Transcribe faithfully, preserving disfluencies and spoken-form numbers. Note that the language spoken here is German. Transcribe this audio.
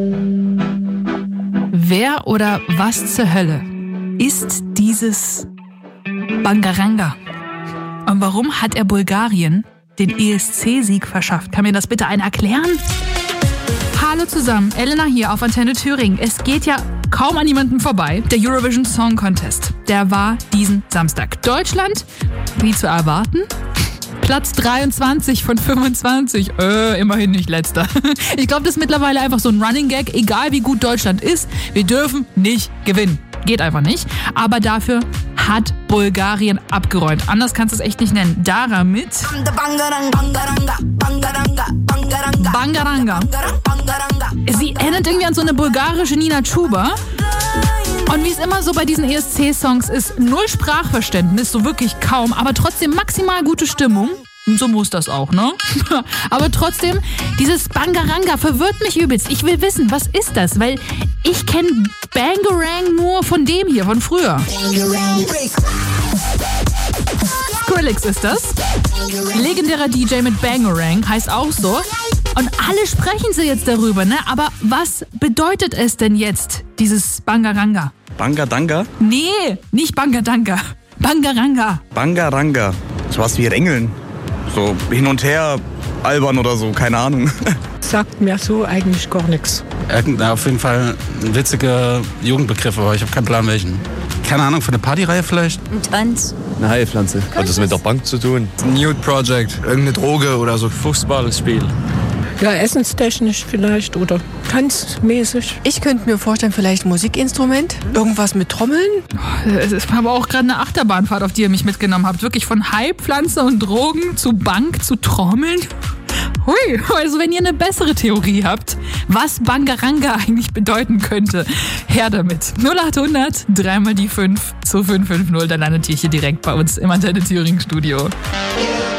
Wer oder was zur Hölle ist dieses Bangaranga? Und warum hat er Bulgarien den E S C-Sieg verschafft? Kann mir das bitte einer erklären? Hallo zusammen, Elena hier auf Antenne Thüringen. Es geht ja kaum an niemandem vorbei. Der Eurovision Song Contest, der war diesen Samstag. Deutschland, wie zu erwarten, Platz dreiundzwanzig von fünfundzwanzig. Äh, immerhin nicht letzter. Ich glaube, das ist mittlerweile einfach so ein Running Gag. Egal wie gut Deutschland ist, wir dürfen nicht gewinnen. Geht einfach nicht. Aber dafür hat Bulgarien abgeräumt. Anders kannst du es echt nicht nennen. Dara mit Bangaranga. Sie erinnert irgendwie an so eine bulgarische Nina Chuba. Und wie es immer so bei diesen E S C-Songs ist, null Sprachverständnis, so wirklich kaum, aber trotzdem maximal gute Stimmung. Und so muss das auch, ne? Aber trotzdem, dieses Bangaranga verwirrt mich übelst. Ich will wissen, was ist das? Weil ich kenne Bangarang nur von dem hier, von früher. Skrillex ist das. Legendärer D J mit Bangarang, heißt auch so. Und alle sprechen sie jetzt darüber, ne? Aber was bedeutet es denn jetzt, dieses Bangaranga? Bangadanga? Nee, nicht Bangadanga. Bangaranga. Bangaranga. Sowas wie Rängeln. So hin und her albern oder so, keine Ahnung. Sagt mir so eigentlich gar nichts. Irgendein, auf jeden Fall ein witziger Jugendbegriff, aber ich habe keinen Plan welchen. Keine Ahnung, für eine Partyreihe vielleicht? Ein Tanz. Eine Heilpflanze. Hat das mit der Bank zu tun? Nude Project, irgendeine Droge oder so. Fußballspiel. Ja, essenstechnisch vielleicht oder tanzmäßig. Ich könnte mir vorstellen, vielleicht ein Musikinstrument. Irgendwas mit Trommeln. Es ist aber auch gerade eine Achterbahnfahrt, auf die ihr mich mitgenommen habt. Wirklich von Heilpflanze und Drogen zu Bank zu Trommeln. Hui, also wenn ihr eine bessere Theorie habt, was Bangaranga eigentlich bedeuten könnte, her damit. null acht hundert, dreimal die fünf zu fünf fünf null, dann landet ihr hier direkt bei uns im Antenne Thüringen Studio.